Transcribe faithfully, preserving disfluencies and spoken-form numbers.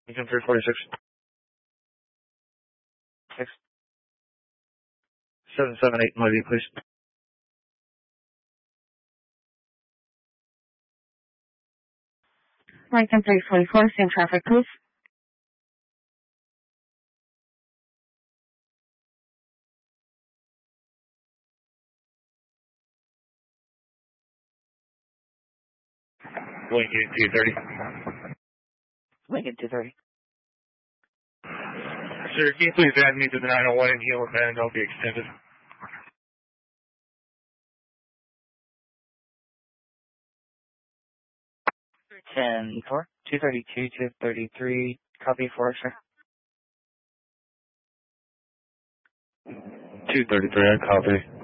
Lincoln three forty-six. Six. seven seven eight, my view, please. Lincoln three forty-four, same traffic, please. Lincoln two thirty. Lincoln two thirty. Sir, can you please add me to the nine oh one in Hewlett, and I'll be extended. ten four, two thirty-two, two thirty-three, copy four, sir. two thirty-three, I copy.